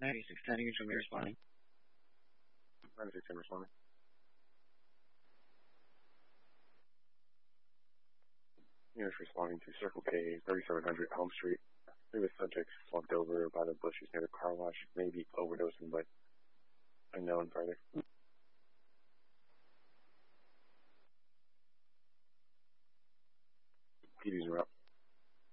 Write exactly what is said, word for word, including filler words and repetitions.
ninety-six ten, you should be responding. ninety-six ten responding. Units responding to Circle K, thirty-seven hundred Elm Street. Previous subjects slumped over by the bushes near the car wash, maybe overdosing, but unknown further.